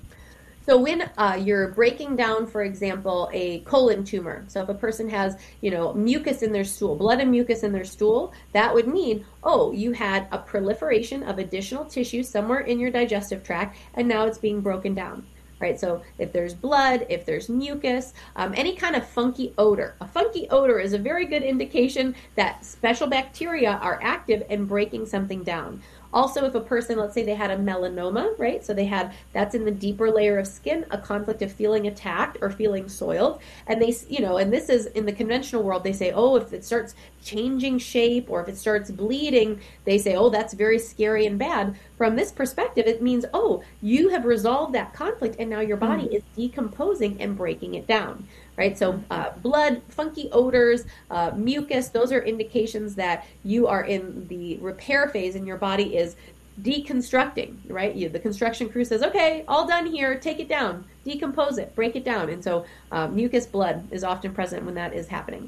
So when uh, you're breaking down, for example, a colon tumor, so if a person has, you know, mucus in their stool, blood and mucus in their stool, that would mean, oh, you had a proliferation of additional tissue somewhere in your digestive tract, and now it's being broken down. Right, so if there's blood, if there's mucus, um, any kind of funky odor. A funky odor is a very good indication that special bacteria are active and breaking something down. Also, if a person, let's say they had a melanoma, right? So they had, that's in the deeper layer of skin, a conflict of feeling attacked or feeling soiled. And they, you know, and this is in the conventional world, they say, oh, if it starts changing shape or if it starts bleeding, they say, oh, that's very scary and bad. From this perspective, it means, oh, you have resolved that conflict and now your body mm. is decomposing and breaking it down. Right, so uh, blood, funky odors, uh, mucus, those are indications that you are in the repair phase and your body is deconstructing, right? You, the construction crew says, okay, all done here, take it down, decompose it, break it down. And so uh, mucus, blood is often present when that is happening.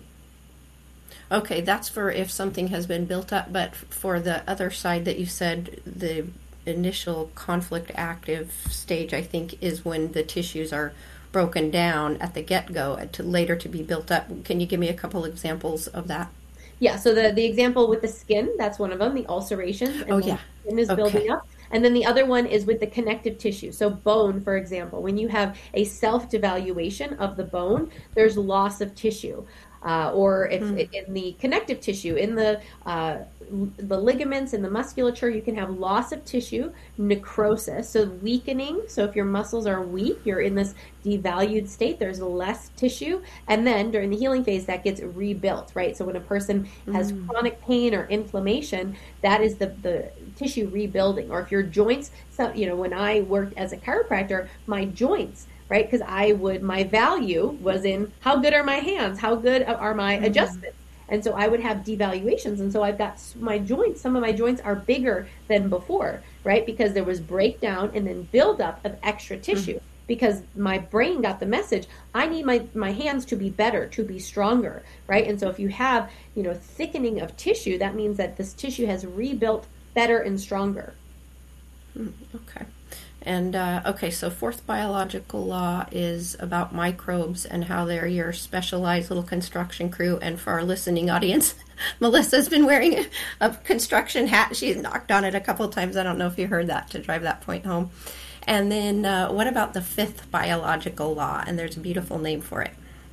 Okay, that's for if something has been built up, but for the other side that you said, the initial conflict active stage, I think, is when the tissues are broken down at the get-go to later to be built up. Can you give me a couple examples of that? Yeah, so the, the example with the skin, that's one of them, the ulcerations. And oh, yeah. The skin is okay. building up. And then the other one is with the connective tissue. So bone, for example, when you have a self-devaluation of the bone, there's loss of tissue. Uh, or if mm. in the connective tissue, in the uh, the ligaments and the musculature, you can have loss of tissue, necrosis, so weakening. So if your muscles are weak, you're in this devalued state, there's less tissue. And then during the healing phase, that gets rebuilt, right? So when a person has mm. chronic pain or inflammation, that is the, the tissue rebuilding. Or if your joints, so, you know, when I worked as a chiropractor, my joints, right? Because I would, my value was in how good are my hands? How good are my mm-hmm. adjustments? And so I would have devaluations. And so I've got my joints, some of my joints are bigger than before, right? Because there was breakdown and then buildup of extra tissue. Mm-hmm. Because my brain got the message, I need my, my hands to be better, to be stronger, right? And so if you have, you know, thickening of tissue, that means that this tissue has rebuilt better and stronger. Mm, okay. And, uh, okay, so fourth biological law is about microbes and how they're your specialized little construction crew. And for our listening audience, Melissa's been wearing a, a construction hat. She's knocked on it a couple of times. I don't know if you heard that to drive that point home. And then uh, what about the fifth biological law? And there's a beautiful name for it.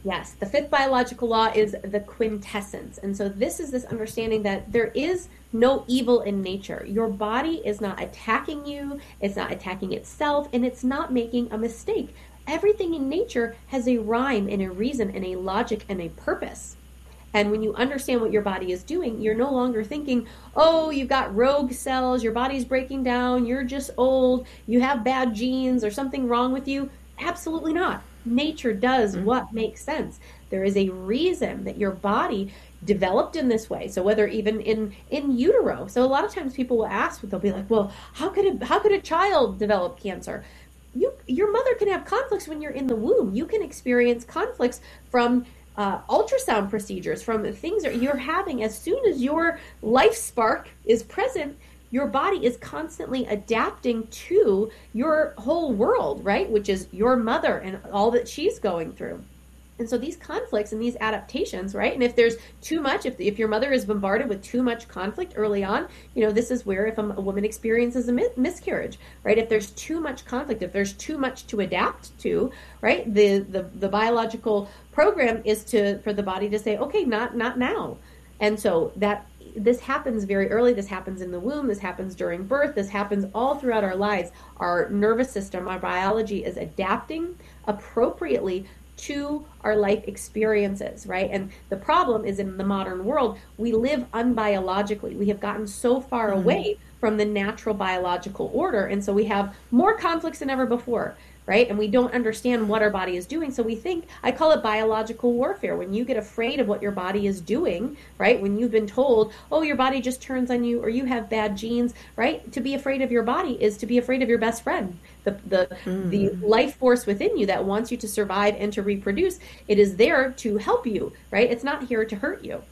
Yes, the fifth biological law is the quintessence. And so this is this understanding that there is no evil in nature. Your body is not attacking you, it's not attacking itself, and it's not making a mistake. Everything in nature has a rhyme and a reason and a logic and a purpose. And when you understand what your body is doing, you're no longer thinking, oh, you've got rogue cells, your body's breaking down, you're just old, you have bad genes, or something wrong with you. Absolutely not. Nature does what makes sense. There is a reason that your body developed in this way. So whether even in in utero. So a lot of times people will ask, they'll be like, well, how could a, how could a child develop cancer? You your mother can have conflicts when you're in the womb. You can experience conflicts from uh, ultrasound procedures, from things that you're having. As soon as your life spark is present, your body is constantly adapting to your whole world, right? Which is your mother and all that she's going through. And so these conflicts and these adaptations, right? And if there's too much, if, if your mother is bombarded with too much conflict early on, you know, this is where if a, a woman experiences a mis- miscarriage, right? If there's too much conflict, if there's too much to adapt to, right? The, the, the biological program is to, for the body to say, okay, not, not now. And so that, this happens very early. This happens in the womb. This happens during birth. This happens all throughout our lives. Our nervous system, our biology is adapting appropriately to our life experiences, right? And the problem is in the modern world, we live unbiologically. We have gotten so far mm-hmm. away from the natural biological order. And so we have more conflicts than ever before, right? And we don't understand what our body is doing. So we think, I call it biological warfare. When you get afraid of what your body is doing, right? When you've been told, oh, your body just turns on you, or you have bad genes, right? To be afraid of your body is to be afraid of your best friend. The the mm. the life force within you that wants you to survive and to reproduce, it is there to help you, right? It's not here to hurt you.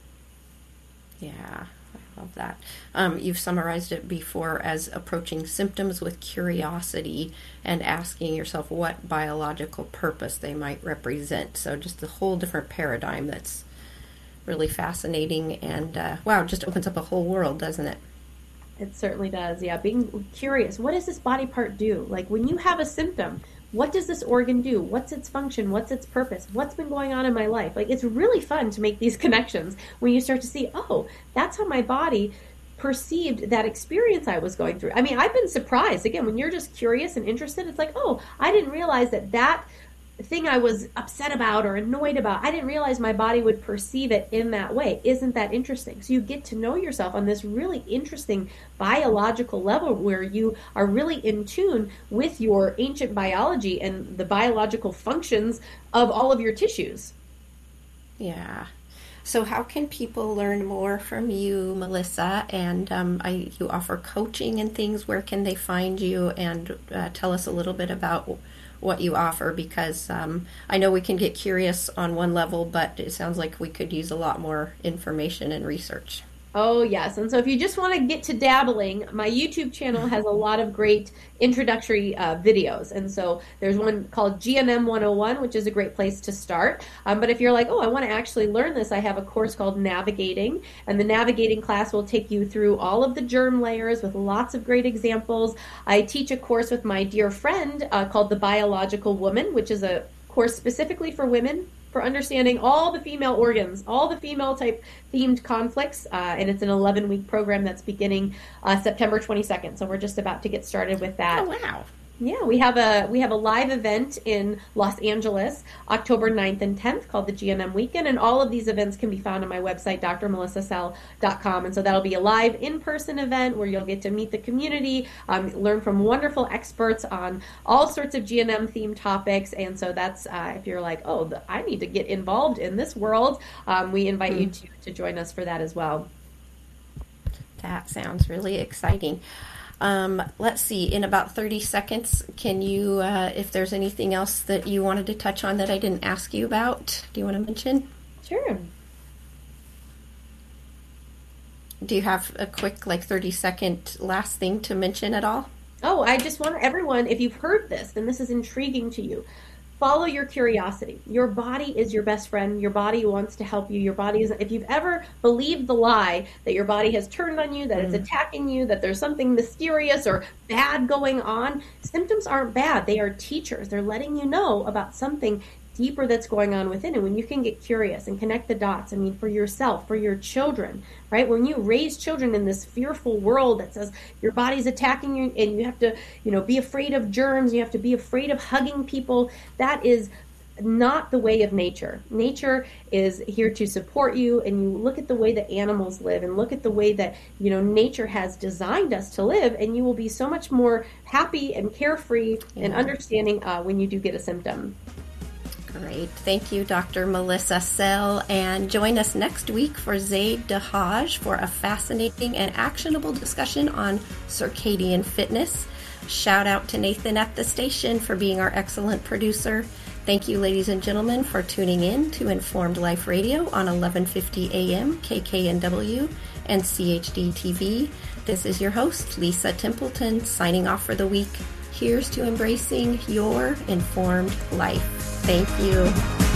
Yeah. Of that. Um, you've summarized it before as approaching symptoms with curiosity and asking yourself what biological purpose they might represent. So just a whole different paradigm that's really fascinating and, uh, wow, just opens up a whole world, doesn't it? It certainly does, yeah. Being curious, what does this body part do? Like when you have a symptom, what does this organ do? What's its function? What's its purpose? What's been going on in my life? Like, it's really fun to make these connections when you start to see, oh, that's how my body perceived that experience I was going through. I mean, I've been surprised. Again, when you're just curious and interested, it's like, oh, I didn't realize that that thing I was upset about or annoyed about, I didn't realize my body would perceive it in that way. Isn't that interesting? So you get to know yourself on this really interesting biological level where you are really in tune with your ancient biology and the biological functions of all of your tissues. Yeah. So how can people learn more from you, Melissa? And um, I, you offer coaching and things. Where can they find you? And uh, tell us a little bit about what you offer, because um, I know we can get curious on one level, but it sounds like we could use a lot more information and research. Oh, yes. And so if you just want to get to dabbling, my YouTube channel has a lot of great introductory uh, videos. And so there's one called G N M one oh one, which is a great place to start. Um, but if you're like, oh, I want to actually learn this, I have a course called Navigating. And the Navigating class will take you through all of the germ layers with lots of great examples. I teach a course with my dear friend uh, called The Biological Woman, which is a course specifically for women, for understanding all the female organs, all the female type themed conflicts. Uh, and it's an eleven week program that's beginning uh, September twenty-second. So we're just about to get started with that. Oh, wow. Yeah, we have a we have a live event in Los Angeles, October ninth and tenth, called the G N M Weekend, and all of these events can be found on my website, d r melissa sell dot com. And so that'll be a live in-person event where you'll get to meet the community, um, learn from wonderful experts on all sorts of G N M themed topics. And so that's uh, if you're like, oh, the, I need to get involved in this world, um, we invite mm. you to to join us for that as well. That sounds really exciting. Um, let's see, in about thirty seconds, can you, uh, if there's anything else that you wanted to touch on that I didn't ask you about, do you want to mention? Sure. Do you have a quick, like, thirty second last thing to mention at all? Oh, I just want everyone, if you've heard this, and this is intriguing to you, follow your curiosity. Your body is your best friend. Your body wants to help you. Your body is, if you've ever believed the lie that your body has turned on you, that mm. it's attacking you, that there's something mysterious or bad going on, symptoms aren't bad. They are teachers. They're letting you know about something deeper that's going on within. And when you can get curious and connect the dots, I mean, for yourself, for your children, right? When you raise children in this fearful world that says your body's attacking you and you have to, you know, be afraid of germs, you have to be afraid of hugging people, that is not the way of nature. Nature is here to support you, and you look at the way that animals live and look at the way that, you know, nature has designed us to live, and you will be so much more happy and carefree yeah. and understanding uh, when you do get a symptom. Great. Thank you, Doctor Melissa Sell. And join us next week for Zaid Dahaj for a fascinating and actionable discussion on circadian fitness. Shout out to Nathan at the station for being our excellent producer. Thank you, ladies and gentlemen, for tuning in to Informed Life Radio on eleven fifty A M K K N W and C H D T V. This is your host, Lisa Templeton, signing off for the week. Here's to embracing your informed life. Thank you.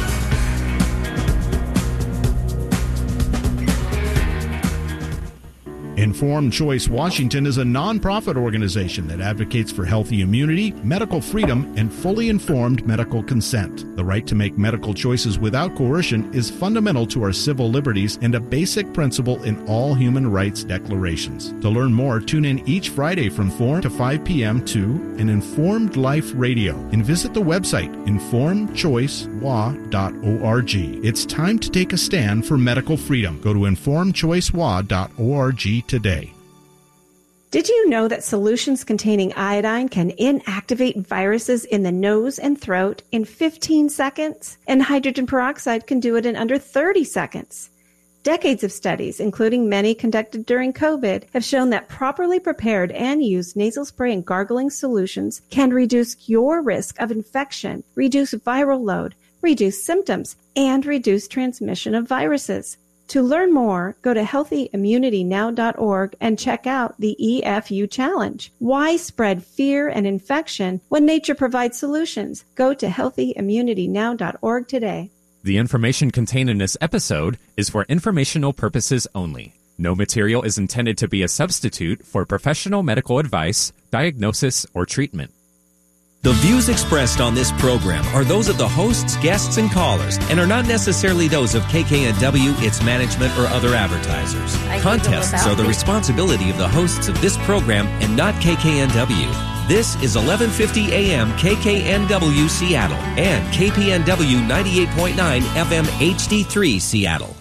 Informed Choice Washington is a nonprofit organization that advocates for healthy immunity, medical freedom, and fully informed medical consent. The right to make medical choices without coercion is fundamental to our civil liberties and a basic principle in all human rights declarations. To learn more, tune in each Friday from four to five p.m. to an Informed Life Radio and visit the website informed choice w a dot org. It's time to take a stand for medical freedom. Go to informed choice w a dot org today. Did you know that solutions containing iodine can inactivate viruses in the nose and throat in fifteen seconds? And hydrogen peroxide can do it in under thirty seconds. Decades of studies, including many conducted during COVID, have shown that properly prepared and used nasal spray and gargling solutions can reduce your risk of infection, reduce viral load, reduce symptoms, and reduce transmission of viruses. To learn more, go to healthy immunity now dot org and check out the E F U Challenge. Why spread fear and infection when nature provides solutions? Go to healthy immunity now dot org today. The information contained in this episode is for informational purposes only. No material is intended to be a substitute for professional medical advice, diagnosis, or treatment. The views expressed on this program are those of the hosts, guests, and callers, and are not necessarily those of K K N W, its management, or other advertisers. I Contests are the responsibility of the hosts of this program and not K K N W. This is eleven fifty A M K K N W Seattle and K P N W ninety-eight point nine F M H D three Seattle.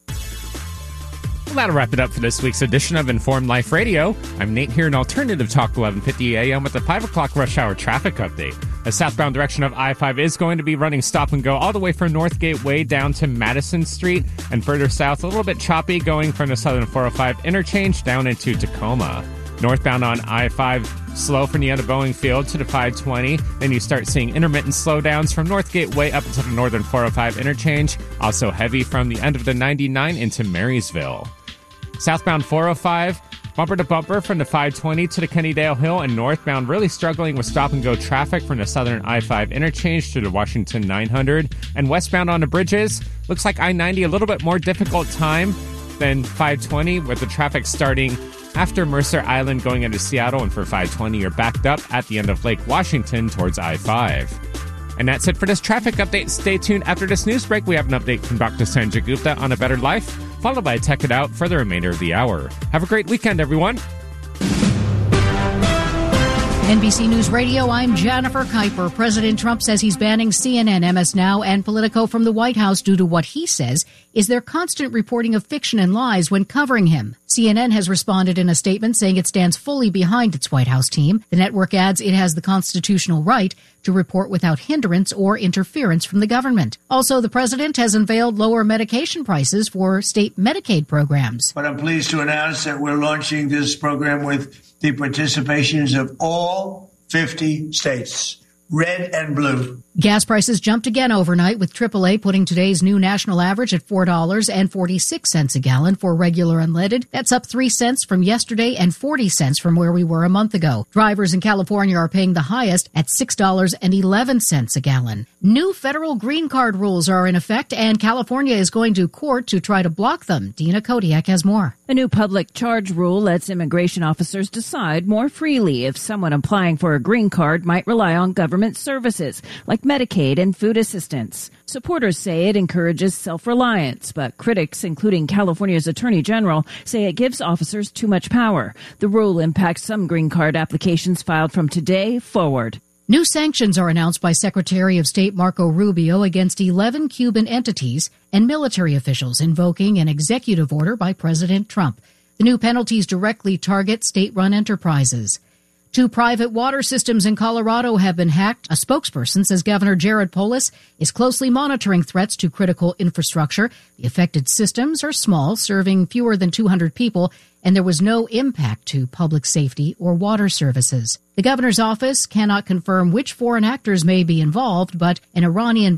Well, that'll wrap it up for this week's edition of Informed Life Radio. I'm Nate here in Alternative Talk eleven fifty A M with the five o'clock rush hour traffic update. The southbound direction of I five is going to be running stop and go all the way from Northgate Way down to Madison Street, and further south a little bit choppy going from the southern four oh five interchange down into Tacoma. Northbound on I five, slow from the end of Boeing Field to the five twenty. Then you start seeing intermittent slowdowns from Northgate Way up into the northern four oh five interchange. Also heavy from the end of the ninety-nine into Marysville. Southbound four oh five, bumper to bumper from the five twenty to the Kennydale Hill, and northbound really struggling with stop-and-go traffic from the southern I five interchange to the Washington nine hundred. And westbound on the bridges, looks like I ninety a little bit more difficult time than five twenty, with the traffic starting after Mercer Island going into Seattle, and for five twenty you're backed up at the end of Lake Washington towards I five. And that's it for this traffic update. Stay tuned after this news break. We have an update from Doctor Sanjay Gupta on A Better Life, followed by Tech It Out for the remainder of the hour. Have a great weekend, everyone. N B C News Radio, I'm Jennifer Kuiper. President Trump says he's banning C N N, M S Now, and Politico from the White House due to what he says is their constant reporting of fiction and lies when covering him. C N N has responded in a statement saying it stands fully behind its White House team. The network adds it has the constitutional right to report without hindrance or interference from the government. Also, the president has unveiled lower medication prices for state Medicaid programs. But I'm pleased to announce that we're launching this program with the participations of all fifty states, red and blue. Gas prices jumped again overnight, with triple A putting today's new national average at four dollars and forty-six cents a gallon for regular unleaded. That's up three cents from yesterday and forty cents from where we were a month ago. Drivers in California are paying the highest at six dollars and eleven cents a gallon. New federal green card rules are in effect, and California is going to court to try to block them. Dina Kodiak has more. A new public charge rule lets immigration officers decide more freely if someone applying for a green card might rely on government government services like Medicaid and food assistance. Supporters say it encourages self-reliance, but critics, including California's Attorney General, say it gives officers too much power. The rule impacts some green card applications filed from today forward. New sanctions are announced by Secretary of State Marco Rubio against eleven Cuban entities and military officials invoking an executive order by President Trump. The new penalties directly target state-run enterprises. Two private water systems in Colorado have been hacked. A spokesperson says Governor Jared Polis is closely monitoring threats to critical infrastructure. The affected systems are small, serving fewer than two hundred people, and there was no impact to public safety or water services. The governor's office cannot confirm which foreign actors may be involved, but an Iranian